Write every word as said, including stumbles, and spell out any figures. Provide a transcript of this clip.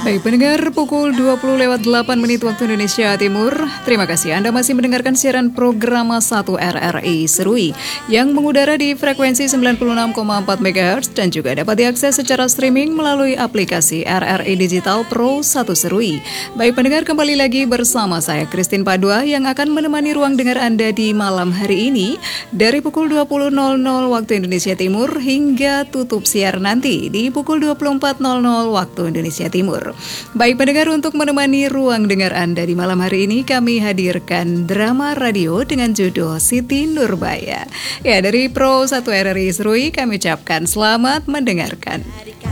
Baik pendengar, pukul dua puluh lewat delapan menit waktu Indonesia Timur. Terima kasih Anda masih mendengarkan siaran program satu R R I Serui yang mengudara di frekuensi sembilan puluh enam koma empat megahertz dan juga dapat diakses secara streaming melalui aplikasi R R I Digital Pro satu Serui. Baik pendengar, kembali lagi bersama saya Christine Padua yang akan menemani ruang dengar Anda di malam hari ini dari pukul dua puluh waktu Indonesia Timur hingga tutup siar nanti di pukul dua puluh empat waktu Indonesia Timur. Baik pendengar, untuk menemani ruang dengar Anda di malam hari ini kami hadirkan drama radio dengan judul Siti Nurbaya. Ya, dari Pro satu R R I Serui kami ucapkan selamat mendengarkan.